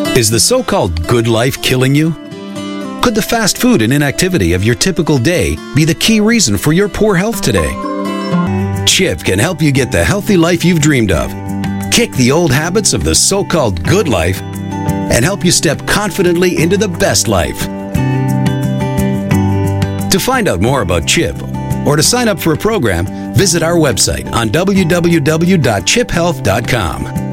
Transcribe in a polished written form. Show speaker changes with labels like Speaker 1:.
Speaker 1: Is the so-called good life killing you? Could the fast food and inactivity of your typical day be the key reason for your poor health today? CHIP can help you get the healthy life you've dreamed of, kick the old habits of the so-called good life, and help you step confidently into the best life. To find out more about CHIP or to sign up for a program, visit our website on www.chiphealth.com.